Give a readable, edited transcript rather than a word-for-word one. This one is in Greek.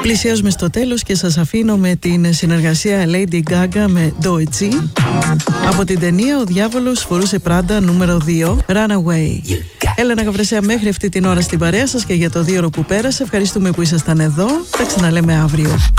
Πλησιάζουμε στο τέλος και σας αφήνω με την συνεργασία Lady Gaga με Doechii από την ταινία «Ο διάβολος φορούσε Πράντα» νούμερο 2, Runaway. Έλενα Γαβρεσέα μέχρι αυτή την ώρα στην παρέα σας και για το 2ωρο που πέρασε. Ευχαριστούμε που ήσασταν εδώ. Τα ξαναλέμε αύριο.